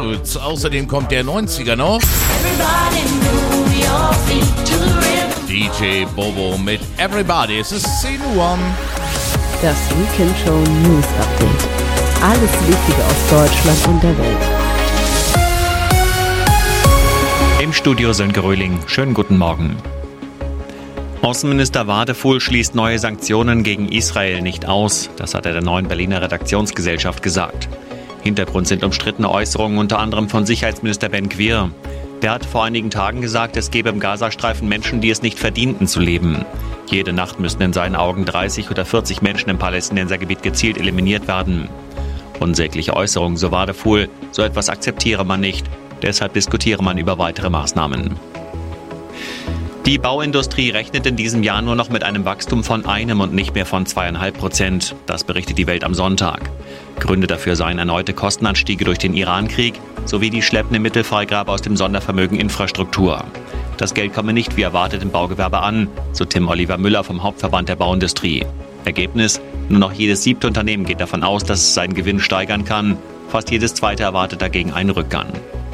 Roots. Außerdem kommt der 90er noch. DJ Bobo mit Everybody. Es ist 10 Uhr. Das Weekend Show News Update. Alles Wichtige aus Deutschland und der Welt. Im Studio Sönke Röhling. Schönen guten Morgen. Außenminister Wadefuhl schließt neue Sanktionen gegen Israel nicht aus. Das hat er der neuen Berliner Redaktionsgesellschaft gesagt. Hintergrund sind umstrittene Äußerungen unter anderem von Sicherheitsminister Ben Gvir. Der hat vor einigen Tagen gesagt, es gebe im Gazastreifen Menschen, die es nicht verdienten zu leben. Jede Nacht müssten in seinen Augen 30 oder 40 Menschen im Palästinensergebiet gezielt eliminiert werden. Unsägliche Äußerungen, so Wadefuhl, so etwas akzeptiere man nicht. Deshalb diskutiere man über weitere Maßnahmen. Die Bauindustrie rechnet in diesem Jahr nur noch mit einem Wachstum von 1 und nicht mehr von 2,5%. Das berichtet die Welt am Sonntag. Gründe dafür seien erneute Kostenanstiege durch den Irankrieg sowie die schleppende Mittelfreigabe aus dem Sondervermögen Infrastruktur. Das Geld komme nicht wie erwartet im Baugewerbe an, so Tim Oliver Müller vom Hauptverband der Bauindustrie. Ergebnis: Nur noch jedes 7. Unternehmen geht davon aus, dass es seinen Gewinn steigern kann. Fast jedes zweite erwartet dagegen einen Rückgang.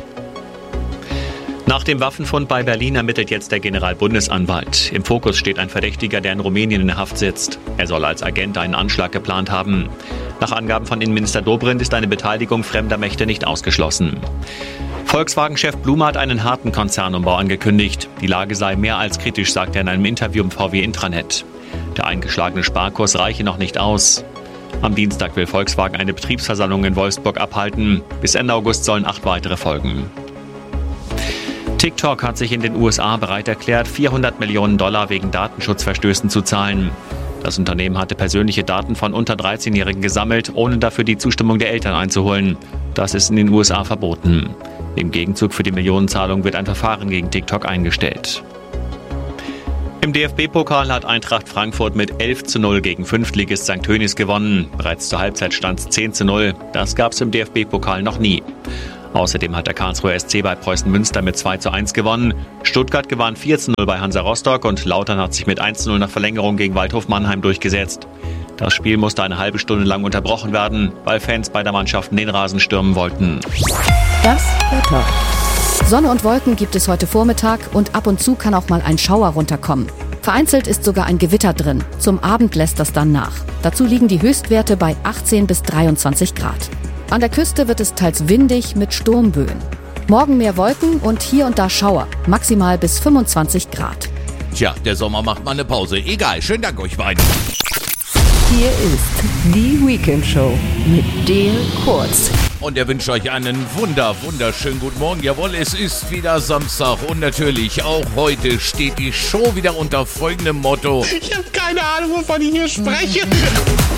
Nach dem Waffenfund bei Berlin ermittelt jetzt der Generalbundesanwalt. Im Fokus steht ein Verdächtiger, der in Rumänien in Haft sitzt. Er soll als Agent einen Anschlag geplant haben. Nach Angaben von Innenminister Dobrindt ist eine Beteiligung fremder Mächte nicht ausgeschlossen. Volkswagen-Chef Blume hat einen harten Konzernumbau angekündigt. Die Lage sei mehr als kritisch, sagt er in einem Interview im VW Intranet. Der eingeschlagene Sparkurs reiche noch nicht aus. Am Dienstag will Volkswagen eine Betriebsversammlung in Wolfsburg abhalten. Bis Ende August sollen 8 weitere folgen. TikTok hat sich in den USA bereit erklärt, $400 Millionen wegen Datenschutzverstößen zu zahlen. Das Unternehmen hatte persönliche Daten von unter 13-Jährigen gesammelt, ohne dafür die Zustimmung der Eltern einzuholen. Das ist in den USA verboten. Im Gegenzug für die Millionenzahlung wird ein Verfahren gegen TikTok eingestellt. Im DFB-Pokal hat Eintracht Frankfurt mit 11:0 gegen Fünftligist St. Tönnies gewonnen. Bereits zur Halbzeit stand es 10:0. Das gab es im DFB-Pokal noch nie. Außerdem hat der Karlsruher SC bei Preußen Münster mit 2:1 gewonnen. Stuttgart gewann 4:0 bei Hansa Rostock und Lautern hat sich mit 1:0 nach Verlängerung gegen Waldhof Mannheim durchgesetzt. Das Spiel musste eine halbe Stunde lang unterbrochen werden, weil Fans beider Mannschaften den Rasen stürmen wollten. Das Wetter. Sonne und Wolken gibt es heute Vormittag und ab und zu kann auch mal ein Schauer runterkommen. Vereinzelt ist sogar ein Gewitter drin. Zum Abend lässt das dann nach. Dazu liegen die Höchstwerte bei 18 bis 23 Grad. An der Küste wird es teils windig mit Sturmböen. Morgen mehr Wolken und hier und da Schauer, maximal bis 25 Grad. Tja, der Sommer macht mal eine Pause. Egal, schönen Dank euch beiden. Hier ist die Weekend Show mit Dale Kurz. Und er wünscht euch einen wunderschönen guten Morgen. Jawohl, es ist wieder Samstag und natürlich auch heute steht die Show wieder unter folgendem Motto. Ich habe keine Ahnung, wovon ich hier spreche.